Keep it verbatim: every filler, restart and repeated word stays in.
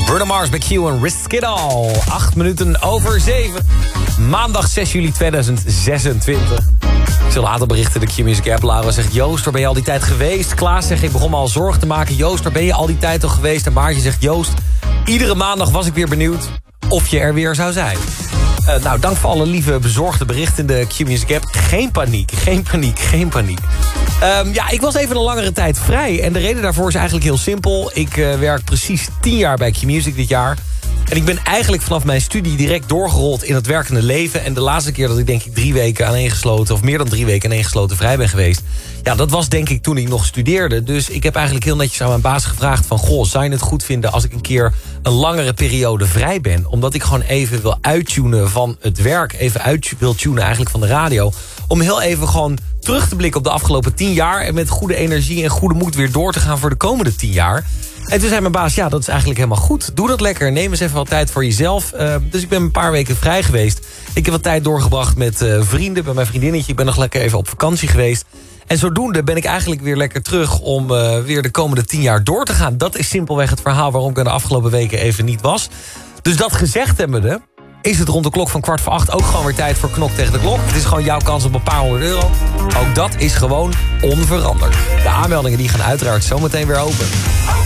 Bruno Mars bij Q en Risk It All. Acht minuten over zeven. Maandag zes juli tweeduizend zesentwintig. Ik zie een aantal berichten in de Q-Music app. Lara zegt, Joost, waar ben je al die tijd geweest? Klaas zegt, ik begon me al zorgen te maken. Joost, waar ben je al die tijd al geweest? En Maartje zegt, Joost, iedere maandag was ik weer benieuwd of je er weer zou zijn. Uh, nou, dank voor alle lieve bezorgde berichten in de Q-Music app. Geen paniek, geen paniek, geen paniek. Um, ja, ik was even een langere tijd vrij. En de reden daarvoor is eigenlijk heel simpel. Ik uh, werk precies tien jaar bij Q-Music dit jaar. En ik ben eigenlijk vanaf mijn studie direct doorgerold in het werkende leven. En de laatste keer dat ik denk ik drie weken aaneengesloten... of meer dan drie weken aaneengesloten vrij ben geweest... ja, dat was denk ik toen ik nog studeerde. Dus ik heb eigenlijk heel netjes aan mijn baas gevraagd van... goh, zou je het goed vinden als ik een keer een langere periode vrij ben? Omdat ik gewoon even wil uittunen van het werk. Even uit wil tunen eigenlijk van de radio. Om heel even gewoon terug te blikken op de afgelopen tien jaar... en met goede energie en goede moed weer door te gaan voor de komende tien jaar... En toen zei mijn baas, ja, dat is eigenlijk helemaal goed. Doe dat lekker, neem eens even wat tijd voor jezelf. Uh, dus ik ben een paar weken vrij geweest. Ik heb wat tijd doorgebracht met uh, vrienden, bij mijn vriendinnetje. Ik ben nog lekker even op vakantie geweest. En zodoende ben ik eigenlijk weer lekker terug om uh, weer de komende tien jaar door te gaan. Dat is simpelweg het verhaal waarom ik er de afgelopen weken even niet was. Dus dat gezegd hebbende, is het rond de klok van kwart voor acht ook gewoon weer tijd voor Knok tegen de Klok. Het is gewoon jouw kans op een paar honderd euro. Ook dat is gewoon onveranderd. De aanmeldingen die gaan uiteraard zometeen weer open.